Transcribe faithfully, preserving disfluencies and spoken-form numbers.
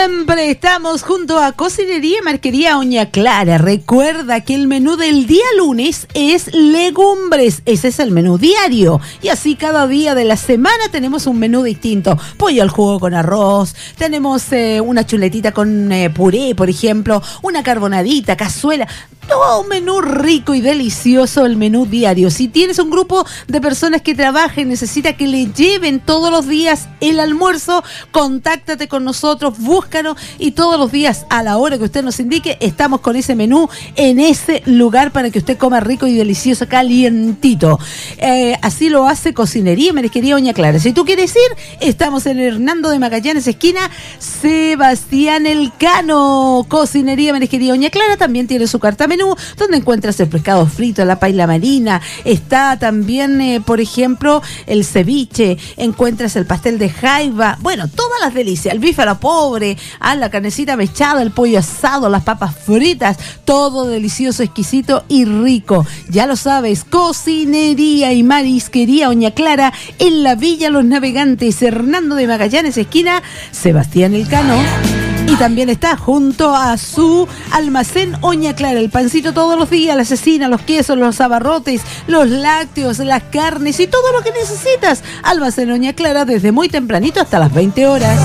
siempre estamos junto a Cocinería y Marquería Oña Clara. Recuerda que el menú del día lunes es legumbres. Ese es el menú diario. Y así cada día de la semana tenemos un menú distinto. Pollo al jugo con arroz. Tenemos eh, una chuletita con eh, puré, por ejemplo. Una carbonadita, cazuela. Todo un menú rico y delicioso, el menú diario. Si tienes un grupo de personas que trabajen, necesita que le lleven todos los días el almuerzo, contáctate con nosotros, búscanos y todos los días a la hora que usted nos indique, estamos con ese menú en ese lugar para que usted coma rico y delicioso, calientito. Eh, así lo hace Cocinería y Marquería Oña Clara. Si tú quieres ir, estamos en Hernando de Magallanes, esquina Sebastián Elcano. Cocinería y Marquería Oña Clara también tiene su carta menú, donde encuentras el pescado frito, la paella marina, está también, eh, por ejemplo, el ceviche, encuentras el pastel de jaiba, bueno, todas las delicias, el bife a la pobre, a la carnecita mechada, el pollo asado, las papas fritas, todo delicioso, exquisito y rico. Ya lo sabes, Cocinería y Marisquería Oña Clara, en la Villa Los Navegantes, Hernando de Magallanes, esquina Sebastián Elcano. Y también está junto a su almacén Oña Clara, el pancito todos los días, la cecina, los quesos, los abarrotes, los lácteos, las carnes y todo lo que necesitas. Almacén Oña Clara desde muy tempranito hasta las veinte horas.